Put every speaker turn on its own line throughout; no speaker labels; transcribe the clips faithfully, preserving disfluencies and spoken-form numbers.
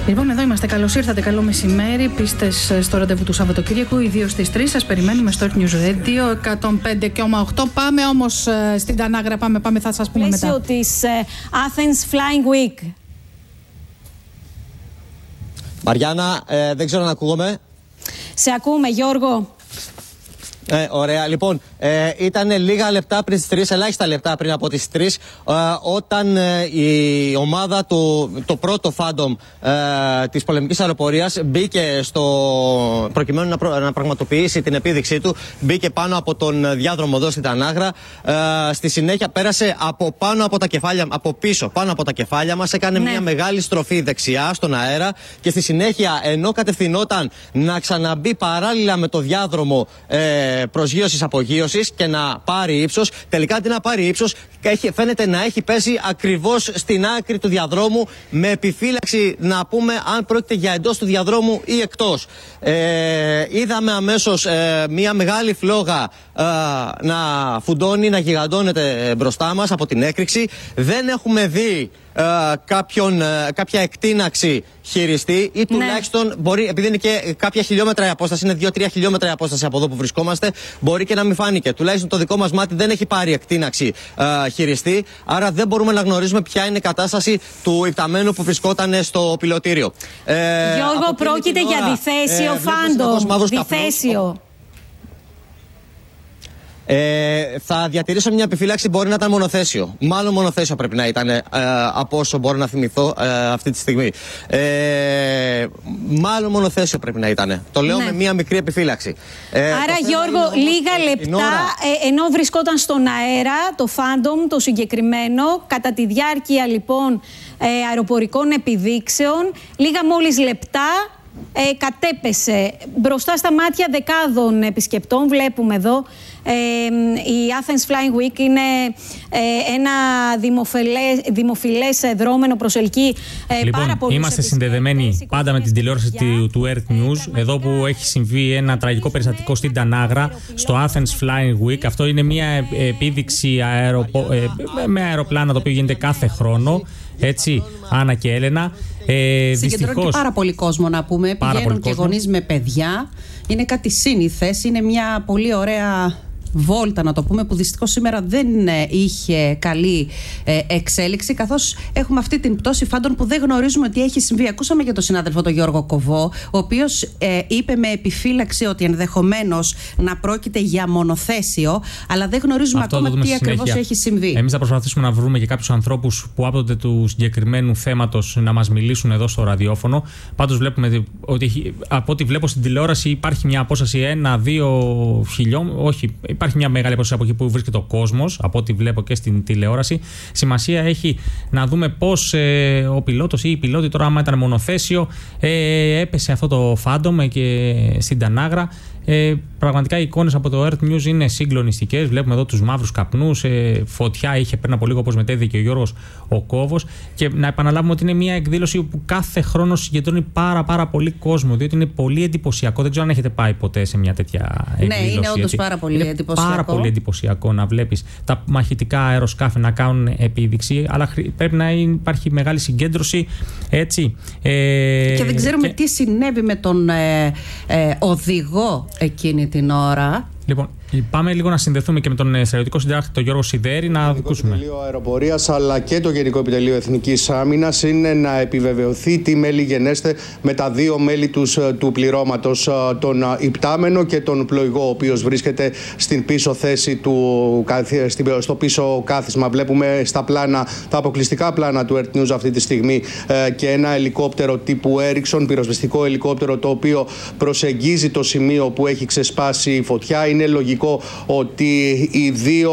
Λοιπόν, εδώ είμαστε. Καλώς ήρθατε. Καλό μεσημέρι. Πίστες στο ραντεβού του Σαββατοκύριακου, ιδίω στις τρεις. Σας περιμένουμε στο Earth News Radio εκατόν πέντε κόμμα οκτώ. Πάμε όμως στην Τανάγρα. Πάμε, πάμε, θα σας πούμε μετά.
Πλαίσιο της Athens Flying Week.
Μαριάννα, ε, δεν ξέρω αν ακούγομαι.
Σε ακούμε, Γιώργο.
Ε, ωραία. Λοιπόν, ε, ήταν λίγα λεπτά πριν τις τρεις, ελάχιστα λεπτά πριν από τις τρεις, ε, όταν ε, η ομάδα του, το πρώτο Phantom ε, της πολεμικής αεροπορίας μπήκε στο, προκειμένου να, προ, να πραγματοποιήσει την επίδειξή του, μπήκε πάνω από τον διάδρομο εδώ στην Τανάγρα. Ε, στη συνέχεια πέρασε από πάνω από τα κεφάλια, από πίσω πάνω από τα κεφάλια μας, έκανε ναι. μια μεγάλη στροφή δεξιά στον αέρα και στη συνέχεια, ενώ κατευθυνόταν να ξαναμπεί παράλληλα με το διάδρομο ε, προσγείωσης απογείωσης και να πάρει ύψος, τελικά αντί να πάρει ύψος, φαίνεται να έχει πέσει ακριβώς στην άκρη του διαδρόμου, με επιφύλαξη να πούμε αν πρόκειται για εντός του διαδρόμου ή εκτός. Ε, είδαμε αμέσως ε, μια μεγάλη φλόγα ε, να φουντώνει, να γιγαντώνεται μπροστά μας από την έκρηξη. Δεν έχουμε δει ε, κάποιον, ε, κάποια εκτείναξη χειριστή ή τουλάχιστον ναι. μπορεί, επειδή είναι και κάποια χιλιόμετρα η απόσταση, είναι δύο τρία χιλιόμετρα η απόσταση από εδώ που βρισκόμαστε, μπορεί και να μην φάνηκε. Τουλάχιστον το δικό μας μάτι δεν έχει πάρει εκτείναξη ε, χειριστή, άρα δεν μπορούμε να γνωρίζουμε ποια είναι η κατάσταση του υπταμένου που βρισκόταν στο πιλωτήριο.
Ε, Γιώργο, πρόκειται για διθέσιο ε, Phantom. Διθέσιο.
Ε, θα διατηρήσω μια επιφύλαξη, μπορεί να ήταν μονοθέσιο. Μάλλον μονοθέσιο πρέπει να ήταν, ε, από όσο μπορώ να θυμηθώ ε, αυτή τη στιγμή. Ε, μάλλον μονοθέσιο πρέπει να ήταν. Το λέω ναι. με μια μικρή επιφύλαξη. Ε,
Άρα, Γιώργο, λίγα λεπτά, ε, ενώ βρισκόταν στον αέρα το Phantom, το συγκεκριμένο, κατά τη διάρκεια λοιπόν ε, αεροπορικών επιδείξεων, λίγα μόλις λεπτά, Ε, κατέπεσε μπροστά στα μάτια δεκάδων επισκεπτών. Βλέπουμε εδώ ε, η Athens Flying Week είναι ε, ένα δημοφιλές, δημοφιλές δρόμενο, προσελκύει ε,
λοιπόν,
πάρα πολλούς
είμαστε συνδεδεμένοι πάντα με τις τηλεόραση του, του Earth News, ε, εδώ που έχει συμβεί ένα τραγικό περιστατικό στην Τανάγρα, στο Athens Flying Week. Αυτό είναι μια επίδειξη αεροπο, ε, με αεροπλάνα, το οποίο γίνεται κάθε χρόνο, έτσι, Άννα και Έλενα. Ε,
Συγκεντρώνει και πάρα πολύ κόσμο, να πούμε. Πηγαίνουν και γονείς με παιδιά. Είναι κάτι σύνηθες. Είναι μια πολύ ωραία βόλτα, να το πούμε, που δυστυχώς σήμερα δεν είχε καλή ε, εξέλιξη, καθώς έχουμε αυτή την πτώση Phantom που δεν γνωρίζουμε τι έχει συμβεί. Ακούσαμε για τον συνάδελφο τον Γιώργο Κοβό, ο οποίος ε, είπε με επιφύλαξη ότι ενδεχομένως να πρόκειται για μονοθέσιο, αλλά δεν γνωρίζουμε αυτό ακόμα τι ακριβώς έχει συμβεί.
Εμείς θα προσπαθήσουμε να βρούμε και κάποιους ανθρώπους που άπτονται του συγκεκριμένου θέματος να μας μιλήσουν εδώ στο ραδιόφωνο. Πάντως βλέπουμε ότι έχει, από ό,τι βλέπω στην τηλεόραση υπάρχει μια απόσταση ένα δύο χιλιόμετρα, όχι. Υπάρχει μια μεγάλη απόσταση από εκεί που βρίσκεται ο κόσμος, από ό,τι βλέπω και στην τηλεόραση. Σημασία έχει να δούμε πώς ε, ο πιλότος ή η πιλότη, τώρα άμα ήταν μονοθέσιο, ε, έπεσε αυτό το Phantom και στην Τανάγρα. Ε, πραγματικά οι εικόνες από το Earth News είναι συγκλονιστικές. Βλέπουμε εδώ τους μαύρους καπνούς. Ε, φωτιά είχε πριν από λίγο, όπως μετέδιδε και ο Γιώργος ο Κόβος. Και να επαναλάβουμε ότι είναι μια εκδήλωση που κάθε χρόνο συγκεντρώνει πάρα, πάρα πολύ κόσμο. Διότι είναι πολύ εντυπωσιακό. Δεν ξέρω αν έχετε πάει ποτέ σε μια τέτοια εκδήλωση.
Ναι, είναι όντως πάρα πολύ είναι εντυπωσιακό.
Πάρα πολύ εντυπωσιακό να βλέπεις τα μαχητικά αεροσκάφη να κάνουν επίδειξη. Αλλά υπάρχει να υπάρχει μεγάλη συγκέντρωση. Έτσι. Ε,
και δεν ξέρουμε και... τι συνέβη με τον ε, ε, οδηγό εκείνη την ώρα.
Λοιπόν, πάμε λίγο να συνδεθούμε και με τον στρατιωτικό συντάκτη, τον Γιώργο Σιδέρη, να
ακούσουμε. Το Γενικό Επιτελείο Αεροπορίας αλλά και το Γενικό Επιτελείο Εθνικής Άμυνας είναι να επιβεβαιωθεί τι μέλη γενέστε με τα δύο μέλη τους, του πληρώματος, τον υπτάμενο και τον πλοηγό, ο οποίος βρίσκεται στην πίσω θέση του, στο πίσω κάθισμα. Βλέπουμε στα πλάνα, τα αποκλειστικά πλάνα του Earth News αυτή τη στιγμή και ένα ελικόπτερο τύπου Erickson, πυροσβεστικό ελικόπτερο, το οποίο προσεγγίζει το σημείο που έχει ξεσπάσει η φωτιά. Είναι λογικό ότι οι δύο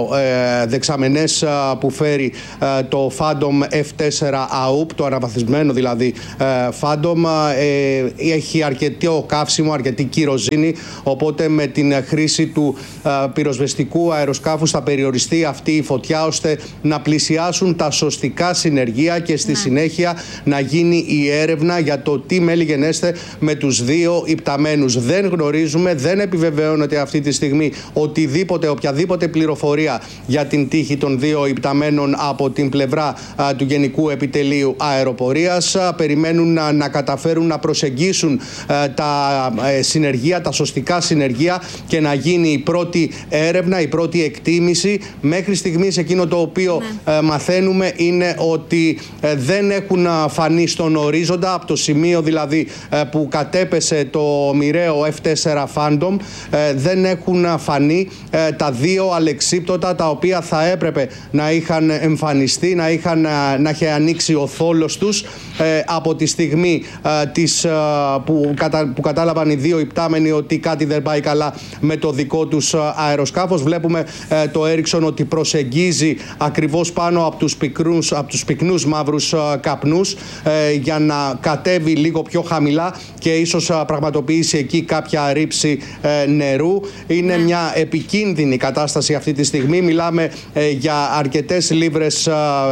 ε, δεξαμενές ε, που φέρει ε, το Phantom εφ φορ έι έι πι, το αναβαθμισμένο δηλαδή ε, Phantom, ε, έχει αρκετό καύσιμο, αρκετή κυροζήνη, οπότε με την χρήση του ε, πυροσβεστικού αεροσκάφους θα περιοριστεί αυτή η φωτιά, ώστε να πλησιάσουν τα σωστικά συνεργεία και στη ναι. συνέχεια να γίνει η έρευνα για το τι μέλη γενέστε με τους δύο υπταμένους. Δεν γνωρίζουμε, δεν επιβεβαιώνεται αυτή τη στιγμή οτιδήποτε, οποιαδήποτε πληροφορία για την τύχη των δύο υπταμένων από την πλευρά α, του Γενικού Επιτελείου Αεροπορίας. Α, περιμένουν α, να καταφέρουν να προσεγγίσουν α, τα α, συνεργεία, τα σωστικά συνεργεία και να γίνει η πρώτη έρευνα, η πρώτη εκτίμηση. Μέχρι στιγμής εκείνο το οποίο ναι. α, μαθαίνουμε είναι ότι α, δεν έχουν α, φανεί στον ορίζοντα, από το σημείο δηλαδή α, που κατέπεσε το μοιραίο εφ τέσσερα Phantom, α, δεν έχουν φανεί α, τα δύο αλεξίπτωτα τα οποία θα έπρεπε να είχαν εμφανιστεί, να, είχαν, να είχε ανοίξει ο θόλος τους ε, από τη στιγμή ε, της, ε, που, κατα, που κατάλαβαν οι δύο υπτάμενοι ότι κάτι δεν πάει καλά με το δικό τους ε, αεροσκάφος. Βλέπουμε ε, το Ericsson ότι προσεγγίζει ακριβώς πάνω από τους πυκνούς, από τους πυκνούς μαύρους ε, καπνούς ε, για να κατέβει λίγο πιο χαμηλά και ίσως ε, πραγματοποιήσει εκεί κάποια ρήψη ε, νερού. Είναι μια επικίνδυνη κατάσταση αυτή τη στιγμή. Μιλάμε ε, για αρκετές λίβρες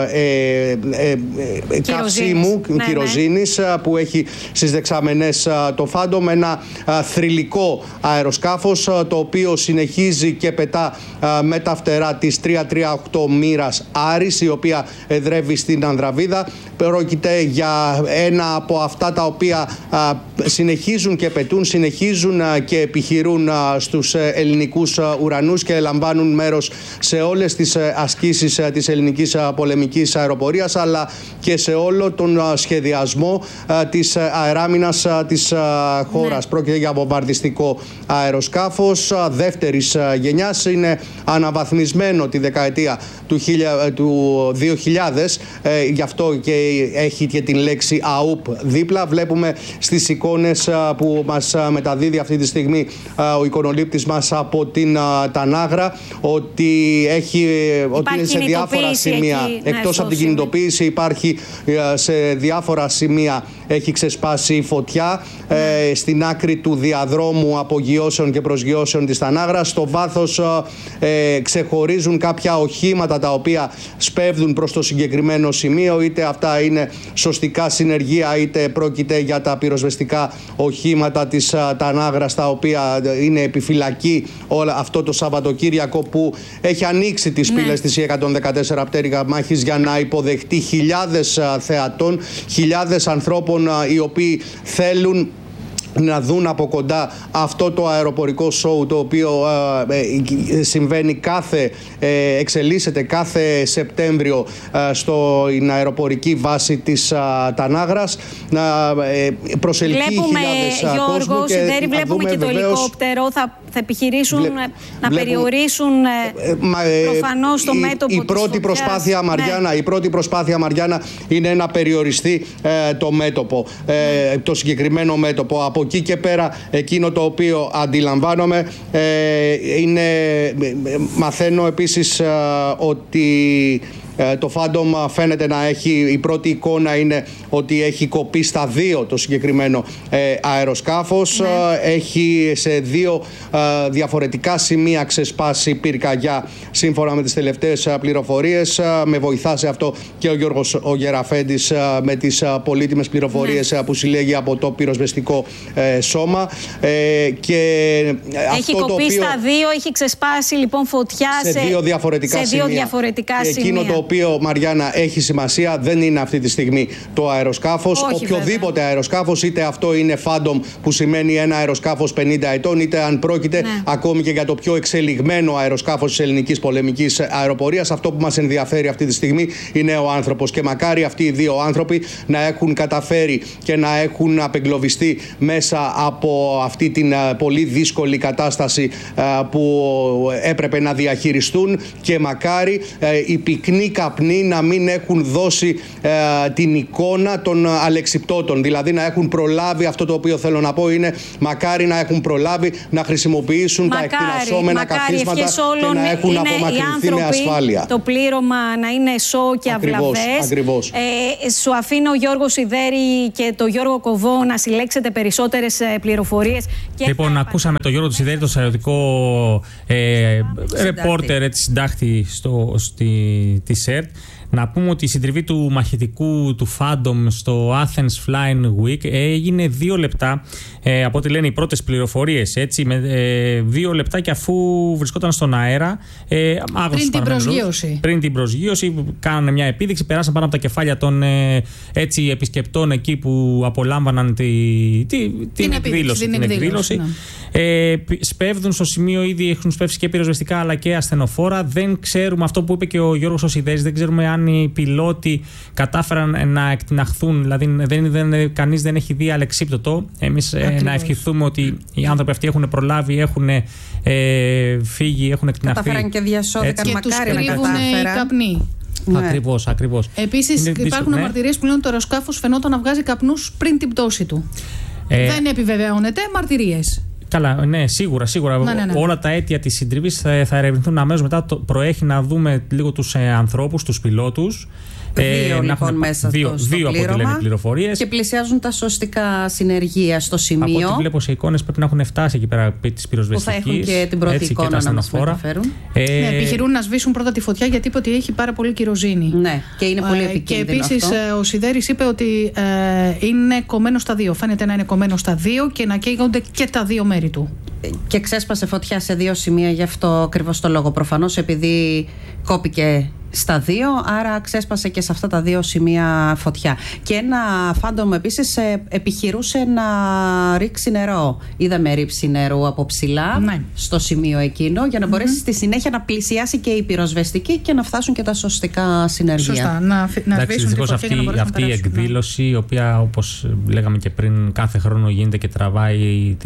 ε, ε, ε, καυσίμου, ναι, κυροζήνης, ναι. που έχει στις δεξαμενές το Phantom. Ένα α, θρυλικό αεροσκάφος α, το οποίο συνεχίζει και πετά α, με τα φτερά της τριακόσια τριάντα οκτώ μοίρας Άρης, η οποία εδρεύει στην Ανδραβίδα. Πρόκειται για ένα από αυτά τα οποία α, συνεχίζουν και πετούν, συνεχίζουν α, και επιχειρούν α, στους ε, ελληνικούς α, ουρανούς και λαμβάνουν μέρος σε όλες τις ε, ασκήσεις ε, της ελληνικής α, πολεμικής αεροπορίας, αλλά και σε όλο τον α, σχεδιασμό α, της α, αεράμινας α, της α, χώρας. Ναι. Πρόκειται για βομβαρδιστικό αεροσκάφος α, δεύτερης α, γενιάς. Είναι αναβαθμισμένο τη δεκαετία του, χίλια, του δύο χιλιάδες, ε, γι' αυτό και έχει και την λέξη Α Ο Υπ δίπλα. Βλέπουμε στις εικόνες α, που μας α, μεταδίδει αυτή τη στιγμή α, ο εικονολήπτης μας από την α, Τανάγρα ότι, έχει, ότι είναι σε διάφορα σημεία. Εκεί, εκτός ναι, από την κινητοποίηση υπάρχει α, σε διάφορα σημεία έχει ξεσπάσει φωτιά ναι. ε, στην άκρη του διαδρόμου απογειώσεων και προσγειώσεων της Τανάγρας. Στο βάθος ε, ξεχωρίζουν κάποια οχήματα τα οποία σπέβδουν προς το συγκεκριμένο σημείο, είτε αυτά είναι σωστικά συνεργεία είτε πρόκειται για τα πυροσβεστικά οχήματα της α, Τανάγρας, τα οποία είναι επιφυλακή όλα αυτό το Σαββατοκύριακο που έχει ανοίξει τις ναι. πύλες της εκατόν δεκατέσσερα πτέρυγα μάχης για να υποδεχτεί χιλιάδες α, θεατών, χιλιάδες ανθρώπων α, οι οποίοι θέλουν να δουν από κοντά αυτό το αεροπορικό σοου το οποίο ε, συμβαίνει κάθε, ε, εξελίσσεται κάθε Σεπτέμβριο ε, στην αεροπορική βάση της ε, Τανάγρας. Ε, προσελκύει
βλέπουμε,
χιλιάδες
Γιώργο,
κόσμο
Σιδέρη, βλέπουμε και το βεβαίως, ελικόπτερο. Θα, θα επιχειρήσουν Βλέ, να βλέπουμε, περιορίσουν ε, προφανώς το
η,
μέτωπο
η πρώτη
της
προσπάθεια, Μαριάννα, ναι. Η πρώτη προσπάθεια, Μαριάννα, είναι να περιοριστεί ε, το μέτωπο, ε, το συγκεκριμένο μέτωπο. Από εκεί και πέρα, εκείνο το οποίο αντιλαμβάνομαι ε, είναι, μαθαίνω επίσης ε, ότι Ε, το Phantom φαίνεται να έχει, η πρώτη εικόνα είναι ότι έχει κοπεί στα δύο το συγκεκριμένο ε, αεροσκάφος. Ναι. Ε, έχει σε δύο ε, διαφορετικά σημεία ξεσπάσει πυρκαγιά σύμφωνα με τις τελευταίες ε, πληροφορίες. Ε, με βοηθά σε αυτό και ο Γιώργος ο Γεραφέντης ε, με τις ε, πολύτιμες πληροφορίες ναι. ε, που συλλέγει από το πυροσβεστικό ε, σώμα. Ε, και
έχει αυτό κοπεί το οποίο, στα δύο, έχει ξεσπάσει λοιπόν φωτιά σε, σε δύο διαφορετικά σε σημεία. Δύο διαφορετικά
και
σημεία.
Εκείνο το οποίο, Μαριάννα, έχει σημασία δεν είναι αυτή τη στιγμή το αεροσκάφος. Όχι, οποιοδήποτε βέβαια. αεροσκάφος, είτε αυτό είναι Phantom που σημαίνει ένα αεροσκάφος πενήντα ετών, είτε αν πρόκειται ναι. ακόμη και για το πιο εξελιγμένο αεροσκάφος της ελληνικής πολεμικής αεροπορίας. Αυτό που μας ενδιαφέρει αυτή τη στιγμή είναι ο άνθρωπος. Και μακάρι αυτοί οι δύο άνθρωποι να έχουν καταφέρει και να έχουν απεγκλωβιστεί μέσα από αυτή την πολύ δύσκολη κατάσταση που έπρεπε να διαχειριστούν, και μακάρι οι πυκνοί καπνοί να μην έχουν δώσει ε, την εικόνα των αλεξιπτώτων. Δηλαδή να έχουν προλάβει, αυτό το οποίο θέλω να πω είναι μακάρι να έχουν προλάβει να χρησιμοποιήσουν μακάρι, τα εκτινασσόμενα καθίσματα και να έχουν απομακρυνθεί με ασφάλεια.
Το πλήρωμα να είναι σο και
ακριβώς,
αυλαβές.
Ακριβώς.
Ε, σου αφήνω, Γιώργο Σιδέρη και το Γιώργο Κοβό, να συλλέξετε περισσότερες πληροφορίες.
Λοιπόν, και... ακούσαμε το Γιώργο Σιδέρη, το στρατιωτικό ε, ρεπόρτερ, συντάχτη στο, στη, τη ΣΕΡΤ. Να πούμε ότι η συντριβή του μαχητικού του Phantom στο Athens Flying Week έγινε δύο λεπτά, ε, από ό,τι λένε οι πρώτες πληροφορίες, έτσι, με ε, δύο λεπτά και αφού βρισκόταν στον αέρα. Ε,
πριν την προσγείωση.
Πριν την προσγείωση, κάνανε μια επίδειξη, περάσαν πάνω από τα κεφάλια των ε, έτσι, επισκεπτών εκεί που απολάμβαναν τη, τη, την, την εκδήλωση. Την εκδήλωση. Ναι. Ε, σπέβδουν στο σημείο, ήδη έχουν σπεύσει και πυροσβεστικά αλλά και ασθενοφόρα. Δεν ξέρουμε, αυτό που είπε και ο Γιώργος Οσιδέρης, δεν ξέρουμε αν οι πιλότοι κατάφεραν να εκτιναχθούν. Δηλαδή, δεν, δεν, κανείς δεν έχει δει αλεξίπτωτο. Εμείς ε, να ευχηθούμε ότι οι άνθρωποι αυτοί έχουν προλάβει, έχουν ε, φύγει, έχουν εκτιναχθεί.
Κατάφεραν και διασώθηκαν, μακάρι να
κατάφεραν. Καπνοί.
Ναι. Ακριβώς, ακριβώς.
Επίσης, υπάρχουν ναι. αμαρτυρίες που λένε ότι το αεροσκάφος φαινόταν να βγάζει καπνούς πριν την πτώση του. Ε, δεν επιβεβαιώνεται, μαρτυρίες.
Καλά, ναι, σίγουρα, σίγουρα. Ναι, ναι, ναι. Όλα τα αίτια της συντριβής θα, θα ερευνηθούν αμέσως μετά. Το, προέχει να δούμε λίγο τους ε, ανθρώπους, τους πιλότους.
Δύο ε, λοιπόν έχουν, μέσα
δύο,
στο, στο
δύο από ό,τι λένε πληροφορίες.
Και πλησιάζουν τα σωστικά συνεργεία στο σημείο.
Από ό,τι βλέπω σε εικόνες πρέπει να έχουν φτάσει εκεί πέρα της πυροσβεστικής.
Που θα έχουν και την πρώτη έτσι, εικόνα να μας μεταφέρουν.
Ε, ναι, επιχειρούν να σβήσουν πρώτα τη φωτιά γιατί είπε ότι έχει πάρα πολύ κυροζήνη.
Ναι, και είναι πολύ επικίνδυνο.
Και επίσης ο Σιδέρης είπε ότι ε, είναι κομμένο στα δύο. Φαίνεται να είναι κομμένο στα δύο και να καίγονται και τα δύο μέρη του.
Και ξέσπασε φωτιά σε δύο σημεία, γι' αυτό ακριβώς το λόγο. Προφανώς επειδή κόπηκε στα δύο, άρα ξέσπασε και σε αυτά τα δύο σημεία φωτιά. Και ένα Phantom επίσης επιχειρούσε να ρίξει νερό. Είδαμε ρήψη νερού από ψηλά ναι. στο σημείο εκείνο, για να μπορέσει mm-hmm. στη συνέχεια να πλησιάσει και η πυροσβεστική και να φτάσουν και τα σωστικά συνεργεία.
Σωστά, να, να
σβήσουν τη φωτιά αυτή, να αυτή η εκδήλωση, ναι. η οποία όπως λέγαμε και πριν, κάθε χρόνο γίνεται και τραβάει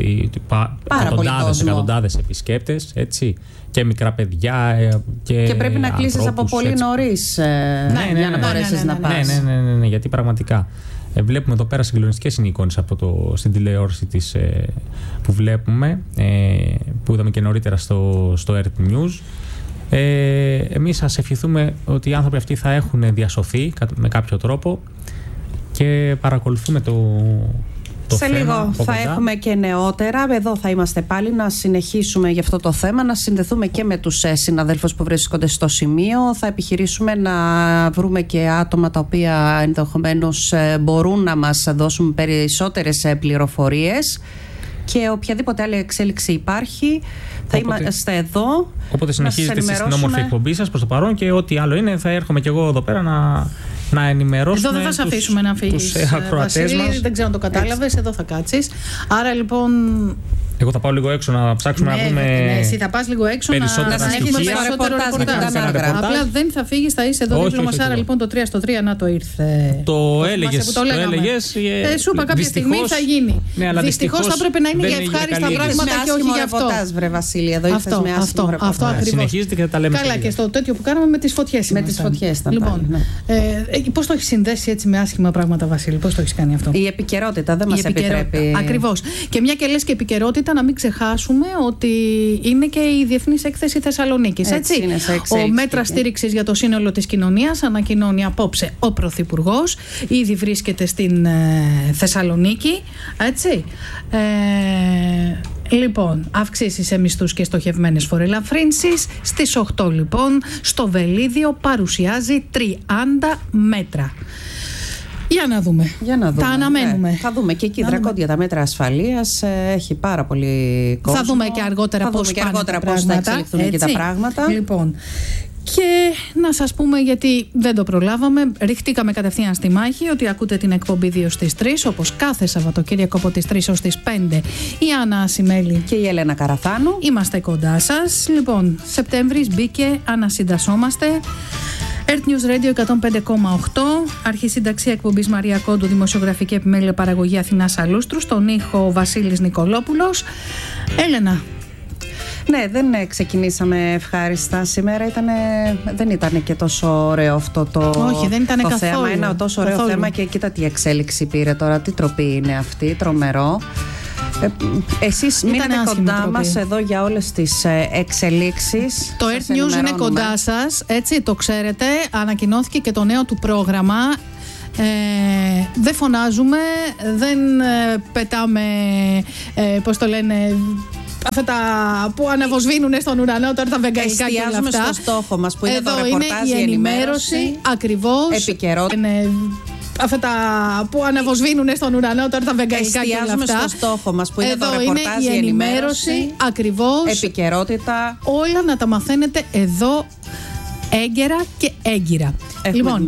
εκατοντάδες επισκέπτες, έτσι. Και μικρά παιδιά και,
και πρέπει να κλείσεις από πολύ νωρίς ε, ναι, ναι, για να ναι, μπορέσεις ναι, ναι, ναι, να πας.
Ναι, ναι, ναι, ναι, ναι, γιατί πραγματικά ε, βλέπουμε εδώ πέρα συγκλονιστικές είναι οι εικόνες από το, στην τηλεόραση της, ε, που βλέπουμε, ε, που είδαμε και νωρίτερα στο, στο Earth News. Ε, εμείς σας ευχηθούμε ότι οι άνθρωποι αυτοί θα έχουν διασωθεί με κάποιο τρόπο και παρακολουθούμε το...
Σε λίγο θα έχουμε και νεότερα. Εδώ θα είμαστε πάλι να συνεχίσουμε για αυτό το θέμα, να συνδεθούμε και με τους συναδέλφους που βρίσκονται στο σημείο. Θα επιχειρήσουμε να βρούμε και άτομα τα οποία ενδεχομένως μπορούν να μας δώσουν περισσότερες πληροφορίες. Και οποιαδήποτε άλλη εξέλιξη υπάρχει, θα όποτε, είμαστε εδώ.
Οπότε συνεχίζετε στην όμορφη εκπομπή σας προς το παρόν και ό,τι άλλο είναι, θα έρχομαι και εγώ εδώ πέρα να, να ενημερώσουμε.
Εδώ δεν θα σε αφήσουμε να φύγεις, Βασίλη, δεν ξέρω αν το κατάλαβες, εδώ θα κάτσεις. Άρα λοιπόν...
Εγώ θα πάω λίγο έξω να ψάξουμε
ναι,
να βρούμε.
Ναι, εσύ θα πας λίγο έξω να, να έχεις περισσότερο ρεπορτάζ. Απλά δεν θα φύγεις, θα είσαι εδώ δίπλα μας. Άρα λοιπόν το τρία στο τρία να το ήρθε.
Το έλεγες.
Το έλεγες. Σου είπα κάποια στιγμή θα γίνει. Δυστυχώς θα πρέπει να είναι για ευχάριστα πράγματα και όχι για αυτό.
Βρε Βασίλη, εδώ ήρθες με άσχημο ρεπορτάζ.
Συνεχίζεται και θα τα λέμε.
Καλά, και στο τέτοιο που κάναμε με τις φωτιές.
Με τις φωτιές ήταν.
Λοιπόν, πώς το έχεις συνδέσει έτσι με άσχημα πράγματα, Βασίλη, πώς το έχεις κάνει αυτό?
Η επικαιρότητα δεν μας επιτρέπει.
Ακριβώς. Και μια και λες και επικαιρότητα, να μην ξεχάσουμε ότι είναι και η Διεθνής Έκθεση Θεσσαλονίκης. Έτσι, έτσι. Ο μέτρα στήριξης για το σύνολο της κοινωνίας ανακοινώνει απόψε ο Πρωθυπουργός. Ήδη βρίσκεται στην ε, Θεσσαλονίκη. Έτσι. Ε, λοιπόν, αυξήσεις σε μισθούς και στοχευμένες φορελαφρύνσεις. Στις οκτώ λοιπόν στο Βελίδιο παρουσιάζει τριάντα μέτρα. Για να δούμε.
Για να δούμε.
Τα αναμένουμε.
Ναι. Θα δούμε και εκεί δρακόντια τα μέτρα ασφαλείας. Ε, έχει πάρα πολύ κόσμο.
Θα δούμε και αργότερα πώς
θα εξελιχθούν εκεί τα πράγματα.
Λοιπόν. Και να σας πούμε, γιατί δεν το προλάβαμε, ριχτήκαμε κατευθείαν στη μάχη, ότι ακούτε την εκπομπή δύο στις τρεις, όπως κάθε Σαββατοκύριακο από τις τρεις ως τις πέντε. Η Άννα Ασημέλη
και η Ελένα Καραθάνου.
Είμαστε κοντά σας. Λοιπόν, Σεπτέμβρης μπήκε, ανασυντασσόμαστε. Earth News Radio εκατόν πέντε κόμμα οκτώ, αρχισυνταξία εκπομπής Μαρία Κόντου, δημοσιογραφική επιμέλεια παραγωγή Αθηνά Σαλούστρου, στον ήχο Βασίλης Νικολόπουλος. Έλενα.
Ναι, δεν ξεκινήσαμε ευχάριστα σήμερα. Ήτανε, δεν ήταν και τόσο ωραίο αυτό το,
Όχι, δεν ήταν
το
καθόλου,
θέμα. Ένα τόσο ωραίο
καθόλου.
θέμα και κοίτα τι εξέλιξη πήρε τώρα. Τι τροπή είναι αυτή, τρομερό. Ε, εσείς μείνετε κοντά μας εδώ για όλες τις ε, εξελίξεις.
Το Earth News είναι κοντά σας, έτσι, το ξέρετε. Ανακοινώθηκε και το νέο του πρόγραμμα. Ε, δεν φωνάζουμε, δεν ε, πετάμε, ε, πώς το λένε, αυτά τα που αναβοσβήνουν στον ουρανό τώρα τα βεγγαϊκά και όλα αυτά.
Εστιάζουμε στο στόχο μας που είναι
εδώ
το ρεπορτάζ,
είναι η ενημέρωση, ακριβώς.
Επικαιρότητα.
Αυτά τα που αναβοσβήνουν στον ουρανό τώρα τα βεγγαϊκά και όλα αυτά.
Εστιάζουμε στο στόχο μας που είναι
εδώ
το ρεπορτάζ,
είναι η ενημέρωση, ακριβώς.
Επικαιρότητα.
Όλα να τα μαθαίνετε εδώ έγκαιρα και έγκυρα.
Έχουμε
λοιπόν,